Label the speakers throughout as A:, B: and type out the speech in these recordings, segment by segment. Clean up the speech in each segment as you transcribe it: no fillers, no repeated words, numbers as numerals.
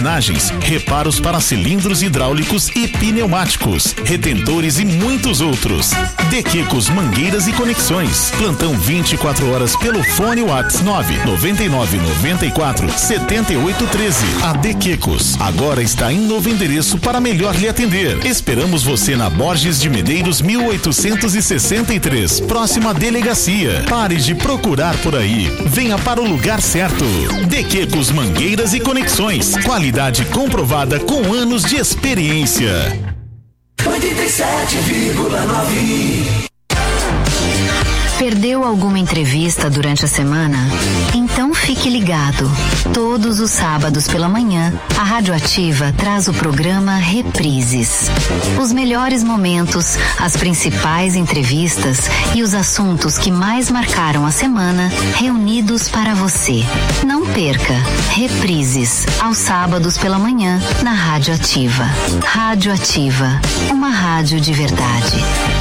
A: engrenagens, reparos para cilindros hidráulicos e pneumáticos, retentores e muitos outros. De Quicos Mangueiras e Conexões. Plantão 24 horas pelo fone WhatsApp 999947813. A De Quicos agora está em novo endereço para melhor lhe atender. Esperamos você na Borges de Medeiros 1863, próxima à delegacia. Pare de procurar por aí. Venha para o lugar certo. De Quicos Mangueiras e Conexões. Qualidade comprovada com anos de experiência.
B: 87,9.
C: Perdeu alguma entrevista durante a semana? Então fique ligado. Todos os sábados pela manhã, a Rádio Ativa traz o programa Reprises. Os melhores momentos, as principais entrevistas e os assuntos que mais marcaram a semana, reunidos para você. Não perca. Reprises, aos sábados pela manhã, na Rádio Ativa. Rádio Ativa, uma rádio de verdade.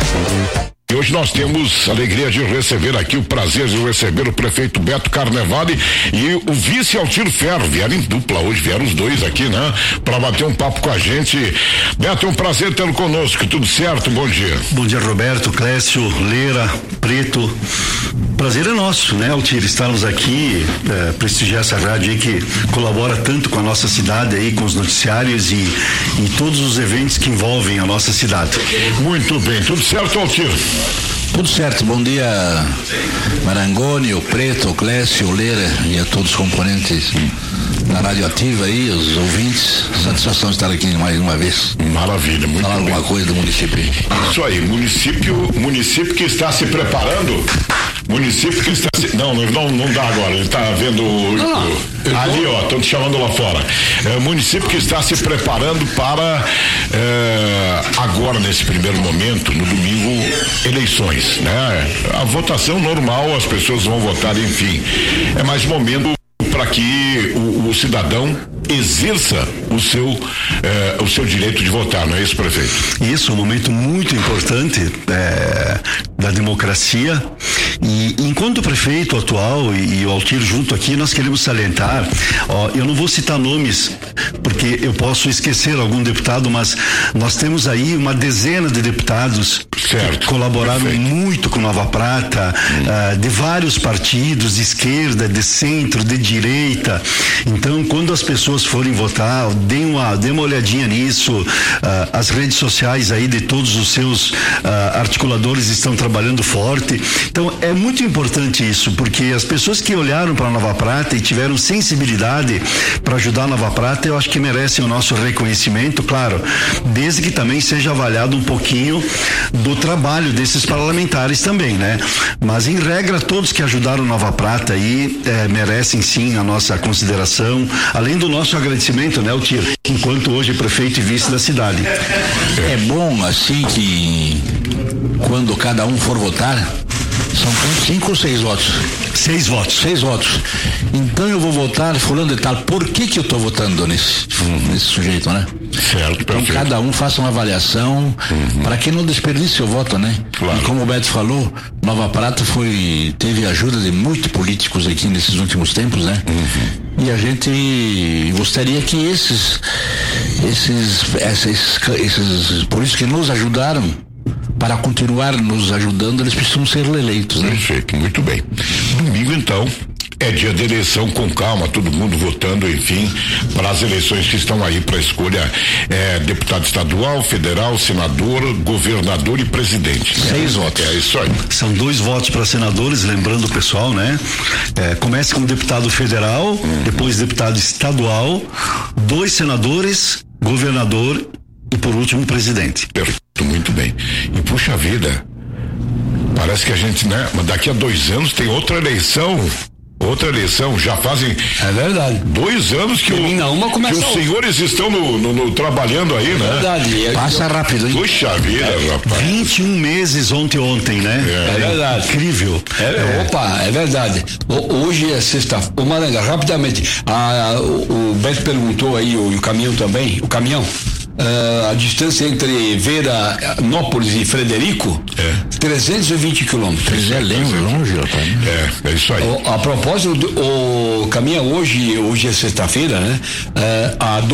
D: E hoje nós temos a alegria de receber aqui, o prazer de receber o prefeito Beto Carnevale e o vice Altir Ferro. Vieram em dupla hoje, vieram os dois aqui, né? Para bater um papo com a gente. Beto, é um prazer tê-lo conosco, tudo certo? Bom dia.
E: Bom dia, Roberto, Clécio, Leira, Preto. Prazer é nosso, né, Altir, estarmos aqui, prestigiar essa rádio aí que colabora tanto com a nossa cidade aí, com os noticiários e todos os eventos que envolvem a nossa cidade.
D: Muito bem, tudo certo, Altir?
F: Tudo certo, bom dia Marangoni, o Preto, o Clécio, o Leira e a todos os componentes da Rádio Ativa aí, os ouvintes, satisfação de estar aqui mais uma vez.
D: Maravilha, muito
F: falar
D: bem.
F: Alguma coisa do município.
D: Isso aí, município que está se preparando, município que está se... Não dá agora, ele está vendo ali, ó, estão te chamando lá fora. Município que está se preparando para agora, nesse primeiro momento, no domingo, eleições, né? A votação normal, as pessoas vão votar, enfim. É mais momento para que o cidadão exerça o seu direito de votar, não é isso, prefeito?
E: Isso, um momento muito importante da democracia, e enquanto o prefeito atual e o Altir junto aqui, nós queremos salientar, eu não vou citar nomes, porque eu posso esquecer algum deputado, mas nós temos aí uma dezena de deputados que colaboraram muito com Nova Prata, de vários partidos, de esquerda, de centro, de direita. Então, quando as pessoas forem votar, dê uma olhadinha nisso. As redes sociais aí de todos os seus articuladores estão trabalhando forte. Então, é muito importante isso, porque as pessoas que olharam para Nova Prata e tiveram sensibilidade para ajudar a Nova Prata, eu acho que merecem o nosso reconhecimento, claro, desde que também seja avaliado um pouquinho do trabalho desses parlamentares também, né? Mas, em regra, todos que ajudaram Nova Prata aí merecem sim a nossa consideração, além do nosso agradecimento, né, Altir, enquanto hoje prefeito e vice da cidade.
F: É bom assim que quando cada um for votar, são 5 ou 6 votos?
E: 6 votos.
F: 6 votos. Então eu vou votar fulano de tal. Por que eu tô votando nesse sujeito, né?
D: Certo,
F: então
D: perfeito.
F: Cada um faça uma avaliação para que não desperdice o voto, né?
D: Claro.
F: E como o Beto falou, Nova Prata teve ajuda de muitos políticos aqui nesses últimos tempos, né? E a gente gostaria que esses políticos que nos ajudaram, para continuar nos ajudando, eles precisam ser eleitos, né?
D: Perfeito, muito bem. Domingo, então, é dia de eleição com calma, todo mundo votando, enfim, para as eleições que estão aí para escolha deputado estadual, federal, senador, governador e presidente.
E: 6 votos.
D: É isso aí.
E: São 2 votos para senadores, lembrando o pessoal, né? Começa com deputado federal, depois deputado estadual, 2 senadores, governador e por último presidente.
D: Perfeito, muito bem. E puxa vida, parece que a gente, né? Daqui a 2 anos tem outra eleição, já fazem.
G: É verdade.
D: 2 anos que os senhores estão trabalhando aí, né?
G: É verdade.
F: Passa rápido, hein?
D: Puxa vida, rapaz.
E: 21 meses ontem, né?
G: É verdade.
E: Incrível.
G: Opa, é verdade. Hoje é sexta. Ô Maranga, rapidamente. O Beto perguntou aí, o caminhão também, o caminhão. A distância entre Veranópolis e Frederico, 320 quilômetros.
F: É longe, rapaz.
D: É isso aí.
G: A propósito, o caminhão hoje é sexta-feira, né?